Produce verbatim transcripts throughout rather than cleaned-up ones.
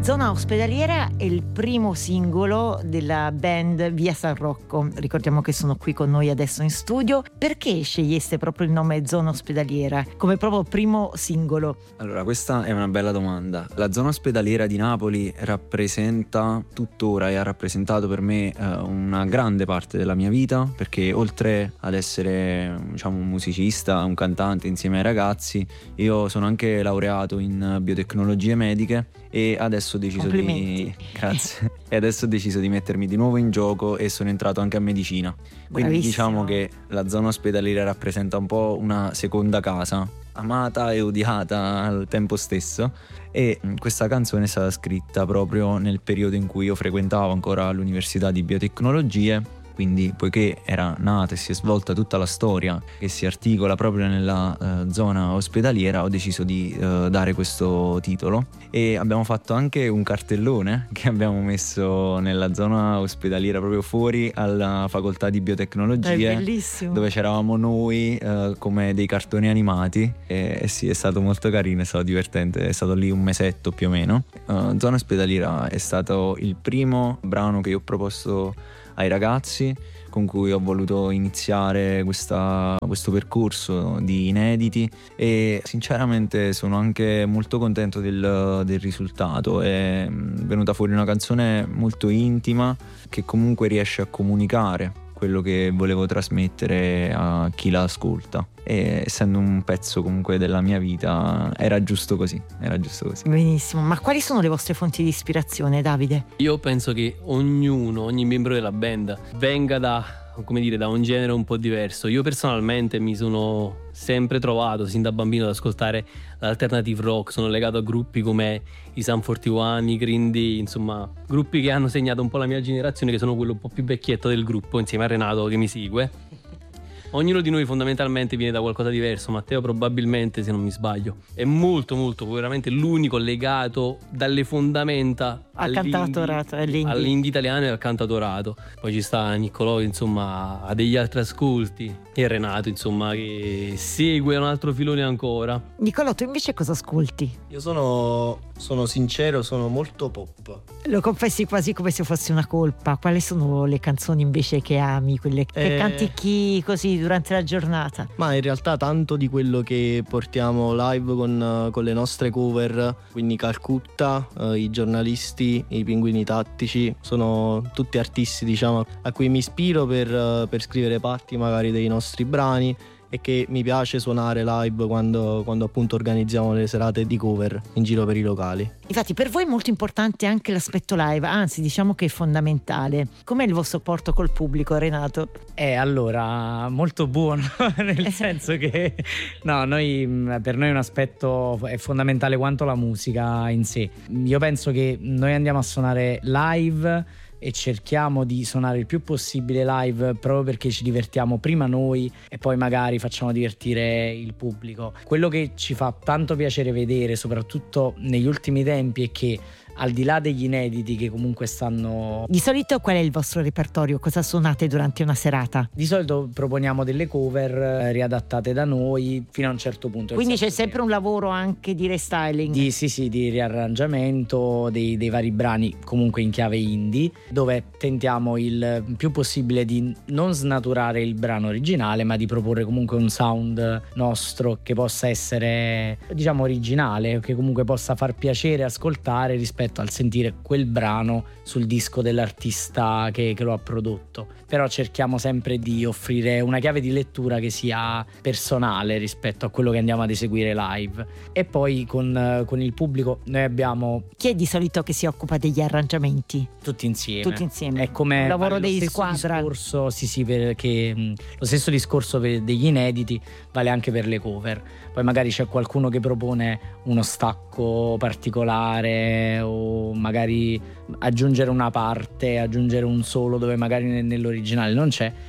Zona Ospedaliera è il primo singolo della band Via San Rocco. Ricordiamo che sono qui con noi adesso in studio. Perché sceglieste proprio il nome Zona Ospedaliera come proprio primo singolo? Allora, questa è una bella domanda. La zona ospedaliera di Napoli rappresenta tuttora e ha rappresentato per me eh, una grande parte della mia vita, perché oltre ad essere, diciamo, un musicista, un cantante insieme ai ragazzi, io sono anche laureato in biotecnologie mediche e adesso ho deciso di grazie e adesso ho deciso di mettermi di nuovo in gioco e sono entrato anche a medicina. Quindi Bravissimo. Diciamo che la zona ospedaliera rappresenta un po' una seconda casa, amata e odiata al tempo stesso, e questa canzone è stata scritta proprio nel periodo in cui io frequentavo ancora l'università di biotecnologie. Quindi, poiché era nata e si è svolta tutta la storia che si articola proprio nella eh, zona ospedaliera, ho deciso di eh, dare questo titolo, e abbiamo fatto anche un cartellone che abbiamo messo nella zona ospedaliera proprio fuori alla facoltà di biotecnologie. È bellissimo. Dove c'eravamo noi eh, come dei cartoni animati, e, e sì, è stato molto carino, è stato divertente, è stato lì un mesetto più o meno. Uh, zona ospedaliera è stato il primo brano che io ho proposto ai ragazzi, con cui ho voluto iniziare questa, questo percorso di inediti, e sinceramente sono anche molto contento del, del risultato. È venuta fuori una canzone molto intima che comunque riesce a comunicare quello che volevo trasmettere a chi la ascolta, e essendo un pezzo comunque della mia vita era giusto così, era giusto così. Benissimo. Ma quali sono le vostre fonti di ispirazione, Davide? Io penso che ognuno, ogni membro della band venga da, come dire, da un genere un po' diverso. Io personalmente mi sono sempre trovato sin da bambino ad ascoltare l'alternative rock, sono legato a gruppi come i Sum quarantuno, i Green Day, insomma gruppi che hanno segnato un po' la mia generazione, che sono quello un po' più vecchietto del gruppo, insieme a Renato che mi segue. Ognuno di noi fondamentalmente viene da qualcosa diverso. Matteo probabilmente, se non mi sbaglio, è molto molto veramente l'unico legato dalle fondamenta Al cantautorato, all'indie. all'indie italiano e al cantautorato. Poi ci sta Niccolò, insomma, ha degli altri ascolti, e Renato, insomma, che segue un altro filone ancora. Nicolò, tu invece cosa ascolti? Io sono, sono sincero, sono molto pop. Lo confessi quasi come se fosse una colpa. Quali sono le canzoni invece che ami, quelle che Eh... cantichi così durante la giornata? Ma in realtà tanto di quello che portiamo live con, con le nostre cover, quindi Calcutta, eh, i giornalisti, i Pinguini Tattici, sono tutti artisti, diciamo, a cui mi ispiro per, per scrivere parti magari dei nostri brani, e che mi piace suonare live quando, quando appunto organizziamo le serate di cover in giro per i locali. Infatti per voi è molto importante anche l'aspetto live, anzi diciamo che è fondamentale. Com'è il vostro rapporto col pubblico, Renato? Eh, allora, molto buono, nel senso che no, noi, per noi un aspetto è fondamentale quanto la musica in sé. Io penso che noi andiamo a suonare live e cerchiamo di suonare il più possibile live, proprio perché ci divertiamo prima noi e poi magari facciamo divertire il pubblico. Quello che ci fa tanto piacere vedere, soprattutto negli ultimi tempi, è che al di là degli inediti che comunque stanno... Di solito qual è il vostro repertorio? Cosa suonate durante una serata? Di solito proponiamo delle cover eh, riadattate da noi fino a un certo punto. Quindi c'è sempre un lavoro anche di restyling? Di, sì, sì, di riarrangiamento dei, dei vari brani, comunque in chiave indie, dove tentiamo il più possibile di non snaturare il brano originale, ma di proporre comunque un sound nostro che possa essere, diciamo, originale, che comunque possa far piacere ascoltare rispetto al sentire quel brano sul disco dell'artista che, che lo ha prodotto. Però cerchiamo sempre di offrire una chiave di lettura che sia personale rispetto a quello che andiamo ad eseguire live. E poi con, con il pubblico noi abbiamo... Chi è di solito che si occupa degli arrangiamenti? Tutti insieme. Tutti insieme. È come un lavoro vale di lo squadra. Discorso, sì, sì, perché mh, lo stesso discorso per degli inediti vale anche per le cover. Poi magari c'è qualcuno che propone uno stacco particolare, o magari aggiungere una parte, aggiungere un solo dove magari nell'originale non c'è,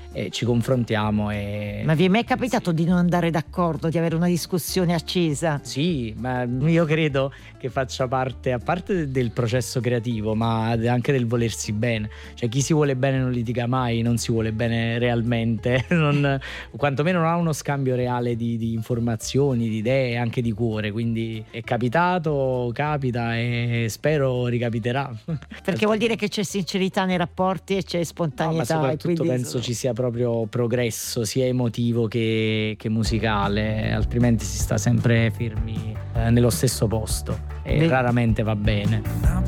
e ci confrontiamo. E... Ma vi è mai capitato di non andare d'accordo, di avere una discussione accesa? Sì, ma io credo che faccia parte, a parte del processo creativo, ma anche del volersi bene. Cioè, chi si vuole bene non litiga mai, non si vuole bene realmente, non, quantomeno non ha uno scambio reale di, di informazioni, di idee, anche di cuore. Quindi è capitato, capita e spero ricapiterà. Perché vuol dire che c'è sincerità nei rapporti e c'è spontaneità. No, ma soprattutto e quindi penso sono... ci sia proprio progresso sia emotivo che, che musicale, altrimenti si sta sempre fermi eh, nello stesso posto e Beh. raramente va bene.